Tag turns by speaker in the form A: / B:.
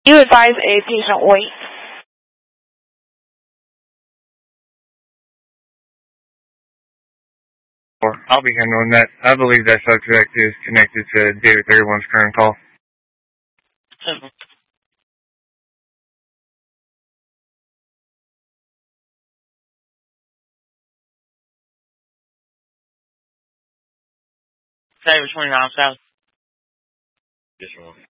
A: You advise a patient wait.
B: I'll be handling that. I believe that subject is connected to David 31's current call.
C: David 29 South.
B: Yes, ma'am.